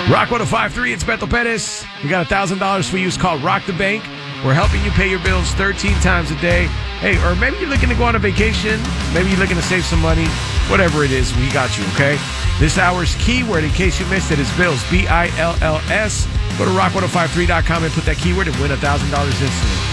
Rock 105.3, it's Beto Perez. We got $1,000 for you. It's called Rock the Bank. We're helping you pay your bills 13 times a day. Hey, or maybe you're looking to go on a vacation. Maybe you're looking to save some money. Whatever it is, we got you, okay? This hour's keyword, in case you missed it, is bills. BILLS. Go to rock1053.com and put that keyword and win $1,000 instantly.